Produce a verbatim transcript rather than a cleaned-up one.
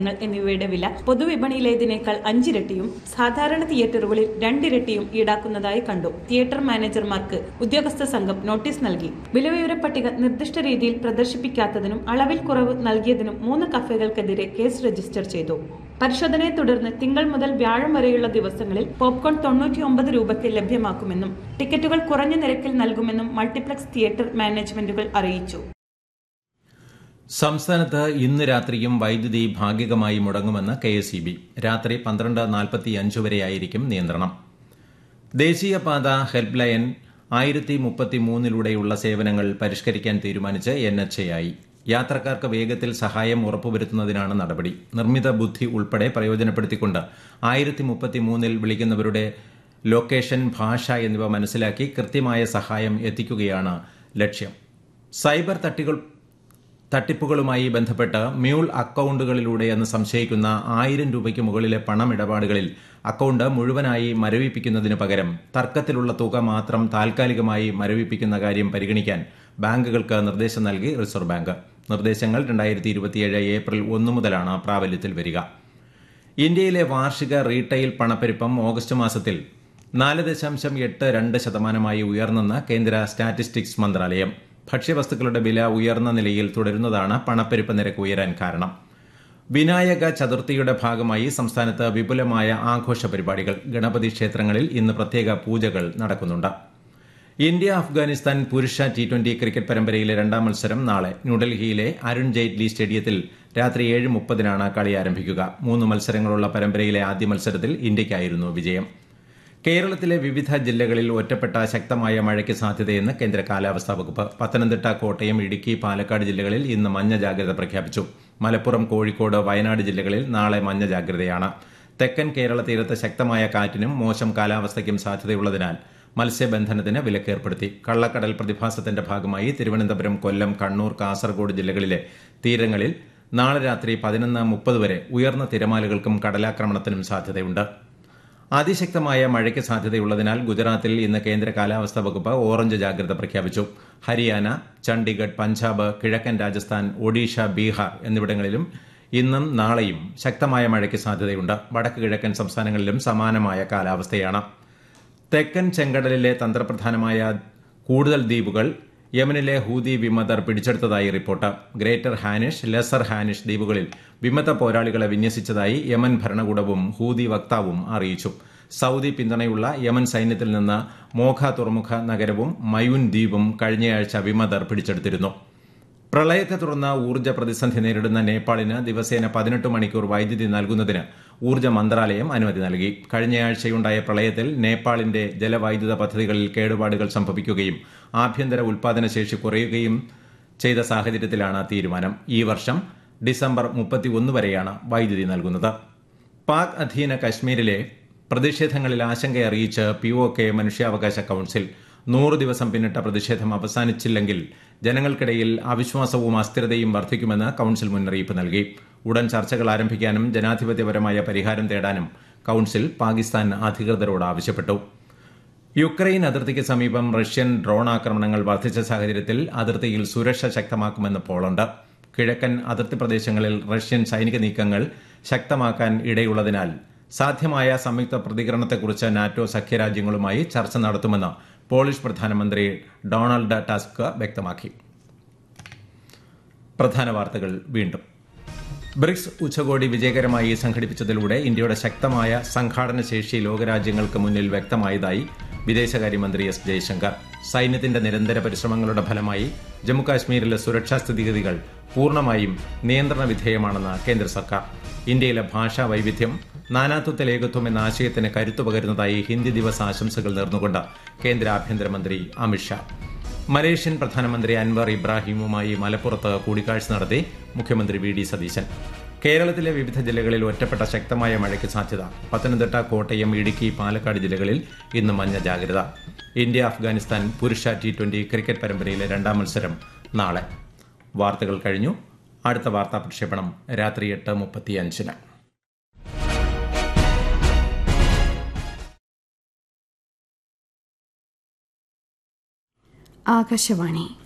എന്നിവയുടെ വില പൊതുവിപണിയിലേതിനേക്കാൾ അഞ്ചിരട്ടിയും സാധാരണ തിയേറ്ററുകളിൽ രണ്ടിരട്ടിയും ഈടാക്കുന്നതായി കണ്ടു. തിയേറ്റർ മാനേജർമാർക്ക് ഉദ്യോഗസ്ഥ സംഘം നോട്ടീസ് നൽകി. വിലവിവര പട്ടിക നിർദ്ദിഷ്ട രീതിയിൽ പ്രദർശിപ്പിക്കാത്തതിനും അളവിൽ കുറവ് നൽകിയതിനും മൂന്ന് കഫേകൾക്കെതിരെ കേസ് രജിസ്റ്റർ ചെയ്തു. പരിശോധനയെ തുടർന്ന് തിങ്കൾ മുതൽ വ്യാഴം വരെയുള്ള ദിവസങ്ങളിൽ പോപ്കോൺ തൊണ്ണൂറ്റി ഒമ്പത് രൂപയ്ക്ക് ലഭ്യമാക്കുമെന്നും ടിക്കറ്റുകൾ കുറഞ്ഞ നിരക്കിൽ നൽകുമെന്നും മൾട്ടിപ്ലക്സ് തിയേറ്റർ മാനേജ്മെന്റുകൾ അറിയിച്ചു. സംസ്ഥാനത്ത് ഇന്ന് രാത്രിയും വൈദ്യുതി ഭാഗികമായി മുടങ്ങുമെന്ന് കെ എസ് ഇ ബി. രാത്രി പന്ത്രണ്ട് നാൽപ്പത്തിയഞ്ച് വരെയായിരിക്കും നിയന്ത്രണം. ദേശീയപാത ഹെൽപ്പ് ലൈൻ ആയിരത്തി മുപ്പത്തിമൂന്നിലൂടെയുള്ള സേവനങ്ങൾ പരിഷ്കരിക്കാൻ തീരുമാനിച്ച് എൻ എച്ച് എ ഐ. യാത്രക്കാർക്ക് വേഗത്തിൽ സഹായം ഉറപ്പുവരുത്തുന്നതിനാണ് നടപടി. നിർമ്മിത ബുദ്ധി ഉൾപ്പെടെ പ്രയോജനപ്പെടുത്തിക്കൊണ്ട് ആയിരത്തി മുപ്പത്തിമൂന്നിൽ വിളിക്കുന്നവരുടെ ലൊക്കേഷൻ, ഭാഷ എന്നിവ മനസ്സിലാക്കി കൃത്യമായ സഹായം എത്തിക്കുകയാണ് ലക്ഷ്യം. സൈബർ തട്ടികൾ തട്ടിപ്പുകളുമായി ബന്ധപ്പെട്ട് മ്യൂൾ അക്കൌണ്ടുകളിലൂടെയെന്ന് സംശയിക്കുന്ന ആയിരം രൂപയ്ക്ക് മുകളിലെ പണമിടപാടുകളിൽ അക്കൌണ്ട് മുഴുവനായി മരവിപ്പിക്കുന്നതിന് പകരം തർക്കത്തിലുള്ള തുക മാത്രം താൽക്കാലികമായി മരവിപ്പിക്കുന്ന കാര്യം പരിഗണിക്കാൻ ബാങ്കുകൾക്ക് നിർദ്ദേശം നൽകി റിസർവ് ബാങ്ക്. നിർദ്ദേശങ്ങൾ രണ്ടായിരത്തി ഇരുപത്തിയേഴ് ഏപ്രിൽ ഒന്ന് മുതലാണ് പ്രാബല്യത്തിൽ വരിക. ഇന്ത്യയിലെ വാർഷിക റീട്ടെയിൽ പണപ്പെരുപ്പം ഓഗസ്റ്റ് മാസത്തിൽ നാല് ദശാംശം എട്ട് രണ്ട് ശതമാനമായി ഉയർന്നെന്ന് കേന്ദ്ര സ്റ്റാറ്റിസ്റ്റിക്സ് മന്ത്രാലയം. ഭക്ഷ്യവസ്തുക്കളുടെ വില ഉയർന്ന നിലയിൽ തുടരുന്നതാണ് പണപ്പെരുപ്പ നിരക്ക് ഉയരാൻ കാരണം. വിനായക ചതുർത്ഥിയുടെ ഭാഗമായി സംസ്ഥാനത്ത് വിപുലമായ ആഘോഷ പരിപാടികൾ. ഗണപതി ക്ഷേത്രങ്ങളിൽ ഇന്ന് പ്രത്യേക പൂജകൾ നടക്കുന്നുണ്ട്. ഇന്ത്യ അഫ്ഗാനിസ്ഥാൻ പുരുഷ ടി ട്വന്റി ക്രിക്കറ്റ് പരമ്പരയിലെ രണ്ടാം മത്സരം നാളെ ന്യൂഡൽഹിയിലെ അരുൺ ജെയ്റ്റ്ലി സ്റ്റേഡിയത്തിൽ രാത്രി ഏഴ് മുപ്പതിനാണ് കളി ആരംഭിക്കുക. മൂന്ന് മത്സരങ്ങളുള്ള പരമ്പരയിലെ ആദ്യ മത്സരത്തിൽ ഇന്ത്യയ്ക്കായിരുന്നു വിജയം. കേരളത്തിലെ വിവിധ ജില്ലകളിൽ ഒറ്റപ്പെട്ട ശക്തമായ മഴയ്ക്ക് സാധ്യതയെന്ന് കേന്ദ്ര കാലാവസ്ഥാ വകുപ്പ്. പത്തനംതിട്ട, കോട്ടയം, ഇടുക്കി, പാലക്കാട് ജില്ലകളിൽ ഇന്ന് മഞ്ഞ ജാഗ്രത പ്രഖ്യാപിച്ചു. മലപ്പുറം, കോഴിക്കോട്, വയനാട് ജില്ലകളിൽ നാളെ മഞ്ഞ ജാഗ്രതയാണ്. തെക്കൻ കേരള തീരത്ത് ശക്തമായ കാറ്റിനും മോശം കാലാവസ്ഥയ്ക്കും സാധ്യതയുള്ളതിനാൽ മത്സ്യബന്ധനത്തിന് വിലക്കേർപ്പെടുത്തി. കള്ളക്കടൽ പ്രതിഭാസത്തിന്റെ ഭാഗമായി തിരുവനന്തപുരം, കൊല്ലം, കണ്ണൂർ, കാസർഗോഡ് ജില്ലകളിലെ തീരങ്ങളിൽ നാളെ രാത്രി പതിനൊന്ന് മുപ്പത് വരെ ഉയർന്ന തിരമാലകൾക്കും കടലാക്രമണത്തിനും സാധ്യതയുണ്ട്. അതിശക്തമായ മഴയ്ക്ക് സാധ്യതയുള്ളതിനാൽ ഗുജറാത്തിൽ ഇന്ന് കേന്ദ്ര കാലാവസ്ഥാ വകുപ്പ് ഓറഞ്ച് ജാഗ്രത പ്രഖ്യാപിച്ചു. ഹരിയാന, ചണ്ഡിഗഡ്, പഞ്ചാബ്, കിഴക്കൻ രാജസ്ഥാൻ, ഒഡീഷ, ബീഹാർ എന്നിവിടങ്ങളിലും ഇന്നും നാളെയും ശക്തമായ മഴയ്ക്ക് സാധ്യതയുണ്ട്. വടക്ക് കിഴക്കൻ സംസ്ഥാനങ്ങളിലും സമാനമായ കാലാവസ്ഥയാണ്. തെക്കൻ ചെങ്കടലിലെ തന്ത്രപ്രധാനമായ കൂടുതൽ ദ്വീപുകൾ യമനിലെ ഹൂതി വിമതർ പിടിച്ചെടുത്തതായി report. Greater Hanish, lesser Hanish ദ്വീപുകളിൽ വിമത പോരാളികളെ വിന്യസിച്ചതായി യമൻ ഭരണകൂടവും ഹൂതി വക്താവും അറിയിച്ചു. സൌദി പിന്തുണയുള്ള യമൻ സൈന്യത്തിൽ നിന്ന് മോഖ തുറമുഖ നഗരവും മയൂൻ ദ്വീപും കഴിഞ്ഞയാഴ്ച വിമതർ പിടിച്ചെടുത്തിരുന്നു. പ്രളയത്തെ തുടർന്ന് ഊർജ്ജ പ്രതിസന്ധി നേരിടുന്ന നേപ്പാളിന് ദിവസേന പതിനെട്ട് മണിക്കൂർ വൈദ്യുതി നൽകുന്നതിന് ഊർജ്ജ മന്ത്രാലയം അനുമതി നൽകി. കഴിഞ്ഞയാഴ്ചയുണ്ടായ പ്രളയത്തിൽ നേപ്പാളിന്റെ ജലവൈദ്യുത പദ്ധതികളിൽ കേടുപാടുകൾ സംഭവിക്കുകയും ആഭ്യന്തര ഉൽപാദനശേഷി കുറയുകയും ചെയ്ത സാഹചര്യത്തിലാണ് തീരുമാനം. ഈ വർഷം ഡിസംബർ മുപ്പത്തിയൊന്ന് വരെയാണ് വൈദ്യുതി നൽകുന്നത്. പാക് അധീന കശ്മീരിലെ പ്രതിഷേധങ്ങളിൽ ആശങ്കയറിയിച്ച് പി ഒ കെ മനുഷ്യാവകാശ കൌൺസിൽ. നൂറ് ദിവസം പിന്നിട്ട പ്രതിഷേധം അവസാനിച്ചില്ലെങ്കിൽ ജനങ്ങൾക്കിടയിൽ അവിശ്വാസവും അസ്ഥിരതയും വർദ്ധിക്കുമെന്ന് കൌൺസിൽ മുന്നറിയിപ്പ് നൽകി. ഉടൻ ചർച്ചകൾ ആരംഭിക്കാനും ജനാധിപത്യപരമായ പരിഹാരം തേടാനും കൌൺസിൽ പാകിസ്ഥാൻ അധികൃതരോട് ആവശ്യപ്പെട്ടു. യുക്രൈൻ അതിർത്തിക്ക് സമീപം റഷ്യൻ ഡ്രോൺ ആക്രമണങ്ങൾ വർദ്ധിച്ച സാഹചര്യത്തിൽ അതിർത്തിയിൽ സുരക്ഷ ശക്തമാക്കുമെന്ന് പോളണ്ട്. കിഴക്കൻ അതിർത്തി പ്രദേശങ്ങളിൽ റഷ്യൻ സൈനിക നീക്കങ്ങൾ ശക്തമാക്കാൻ ഇടയുള്ളതിനാൽ സാധ്യമായ സംയുക്ത പ്രതികരണത്തെക്കുറിച്ച് നാറ്റോ സഖ്യരാജ്യങ്ങളുമായി ചർച്ച നടത്തുമെന്ന് പോളിഷ് പ്രധാനമന്ത്രി ഡൊണാൾഡ് ടസ്ക് വ്യക്തമാക്കി. പ്രധാന വാർത്തകൾ വീണ്ടും. ബ്രിക്സ് ഉച്ചകോടി വിജയകരമായി സംഘടിപ്പിച്ചതിലൂടെ ഇന്ത്യയുടെ ശക്തമായ സംഘാടന ശേഷി ലോകരാജ്യങ്ങൾക്ക് മുന്നിൽ വ്യക്തമായതായി വിദേശകാര്യമന്ത്രി എസ് ജയശങ്കർ. സൈന്യത്തിന്റെ നിരന്തര പരിശ്രമങ്ങളുടെ ഫലമായി ജമ്മുകാശ്മീരിലെ സുരക്ഷാ സ്ഥിതിഗതികൾ പൂർണ്ണമായും നിയന്ത്രണ വിധേയമാണെന്ന് കേന്ദ്ര സർക്കാർ. ഇന്ത്യയിലെ ഭാഷാ വൈവിധ്യം നാനാത്വത്തിൽ ഏകത്വം എന്ന ആശയത്തിന് കരുത്തു പകരുന്നതായി ഹിന്ദി ദിവസ് ആശംസകൾ നേർന്നുകൊണ്ട് കേന്ദ്ര ആഭ്യന്തരമന്ത്രി അമിത്ഷാ. മലേഷ്യൻ പ്രധാനമന്ത്രി അൻവർ ഇബ്രാഹിമുമായി മലപ്പുറത്ത് കൂടിക്കാഴ്ച നടത്തി മുഖ്യമന്ത്രി വി ഡി സതീശൻ. കേരളത്തിലെ വിവിധ ജില്ലകളിൽ ഒറ്റപ്പെട്ട ശക്തമായ മഴയ്ക്ക് സാധ്യത. പത്തനംതിട്ട, കോട്ടയം, ഇടുക്കി, പാലക്കാട് ജില്ലകളിൽ ഇന്ന് മഞ്ഞ ജാഗ്രത. ഇന്ത്യ അഫ്ഗാനിസ്ഥാൻ പുരുഷ ടി ട്വന്റി ക്രിക്കറ്റ് പരമ്പരയിലെ രണ്ടാം മത്സരം നാളെ. വാർത്തകൾ കഴിഞ്ഞു. അടുത്ത വാർത്താ പ്രക്ഷേപണം രാത്രി എട്ട് മുപ്പത്തിയഞ്ചിന്. ആകാശവാണി